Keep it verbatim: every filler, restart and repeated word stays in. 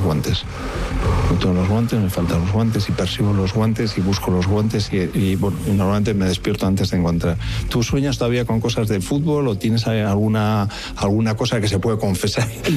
guantes. No tengo los guantes, me faltan los guantes y persigo los guantes y busco los guantes y, y, bueno, y normalmente me despierto antes de encontrar. ¿Tú sueñas todavía con cosas del fútbol o tienes alguna, alguna cosa que se puede confesar?